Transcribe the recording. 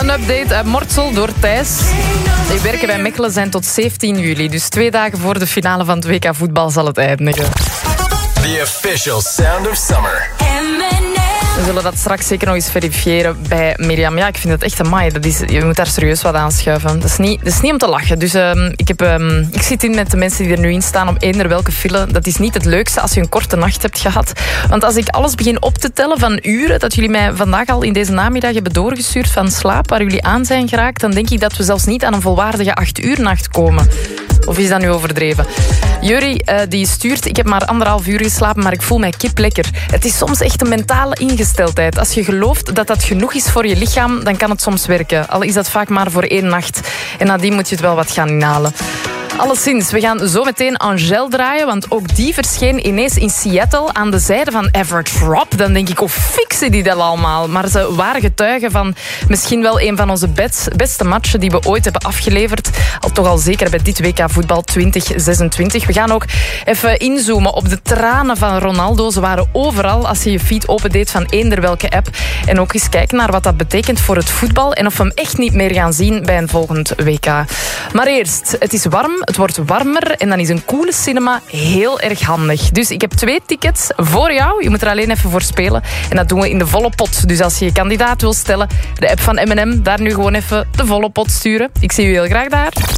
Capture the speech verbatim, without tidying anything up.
een update uit Mortsel door Thijs. Die werken bij Mechelen zijn tot zeventien juli. Dus twee dagen voor de finale van het W K voetbal zal het eindigen. The official sound of summer. We zullen dat straks zeker nog eens verifiëren bij Mirjam. Ja, ik vind het echt amai. Dat is, je moet daar serieus wat aan schuiven. Dat is niet, dat is niet om te lachen. Dus um, ik, heb, um, ik zit in met de mensen die er nu in staan op eender welke file. Dat is niet het leukste als je een korte nacht hebt gehad. Want als ik alles begin op te tellen van uren dat jullie mij vandaag al in deze namiddag hebben doorgestuurd van slaap, waar jullie aan zijn geraakt, dan denk ik dat we zelfs niet aan een volwaardige acht uur nacht komen. Of is dat nu overdreven? Jury uh, die stuurt, ik heb maar anderhalf uur geslapen, maar ik voel mij kip lekker. Het is soms echt een mentale ingesteldheid. Als je gelooft dat dat genoeg is voor je lichaam, dan kan het soms werken. Al is dat vaak maar voor één nacht. En nadien moet je het wel wat gaan inhalen. Alleszins, we gaan zo meteen Angèle draaien, want ook die verscheen ineens in Seattle aan de zijde van Everett Rob. Dan denk ik, hoe fixen die dat allemaal? Maar ze waren getuigen van misschien wel een van onze best, beste matchen die we ooit hebben afgeleverd. Al toch al zeker bij dit W K voetbal twintig zesentwintig. We gaan ook even inzoomen op de tranen van Ronaldo. Ze waren overal als je je feed opendeed van eender welke app. En ook eens kijken naar wat dat betekent voor het voetbal en of we hem echt niet meer gaan zien bij een volgend W K. Maar eerst, het is warm. Het wordt warmer en dan is een coole cinema heel erg handig. Dus ik heb twee tickets voor jou. Je moet er alleen even voor spelen. En dat doen we in de volle pot. Dus als je je kandidaat wil stellen, de app van M en M, daar nu gewoon even de volle pot sturen. Ik zie u heel graag daar.